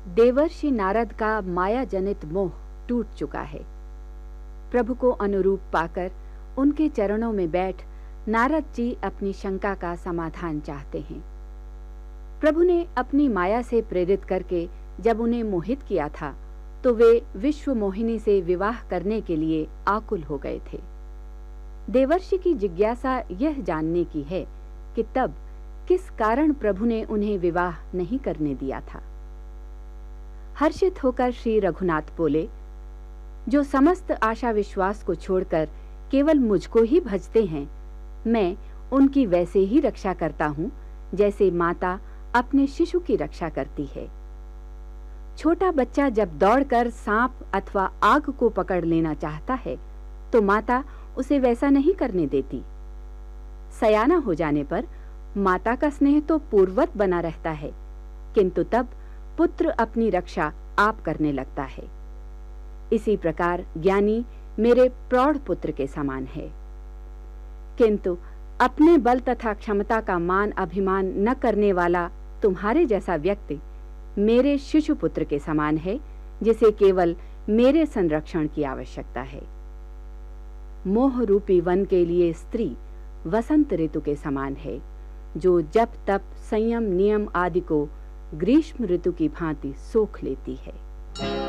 देवर्षि नारद का माया जनित मोह टूट चुका है। प्रभु को अनुरूप पाकर उनके चरणों में बैठ नारद जी अपनी शंका का समाधान चाहते हैं। प्रभु ने अपनी माया से प्रेरित करके जब उन्हें मोहित किया था तो वे विश्व मोहिनी से विवाह करने के लिए आकुल हो गए थे। देवर्षि की जिज्ञासा यह जानने की है कि तब किस कारण प्रभु ने उन्हें विवाह नहीं करने दिया था। हर्षित होकर श्री रघुनाथ बोले, जो समस्त आशा विश्वास को छोड़कर केवल मुझको ही भजते हैं, मैं उनकी वैसे ही रक्षा करता हूं जैसे माता अपने शिशु की रक्षा करती है। छोटा बच्चा जब दौड़कर सांप अथवा आग को पकड़ लेना चाहता है तो माता उसे वैसा नहीं करने देती। सयाना हो जाने पर माता का स्नेह तो पूर्ववत बना रहता है, किंतु तब पुत्र अपनी रक्षा आप करने लगता है। इसी प्रकार ज्ञानी मेरे प्रौढ़ पुत्र के समान है, किंतु अपने बल तथा क्षमता का मान अभिमान न करने वाला तुम्हारे जैसा व्यक्ति मेरे शिशु पुत्र के समान है, जिसे केवल मेरे संरक्षण की आवश्यकता है। मोह रूपी वन के लिए स्त्री वसंत ऋतु के समान है, जो जप तप संयम नियम आदि को ग्रीष्म ऋतु की भांति सोख लेती है।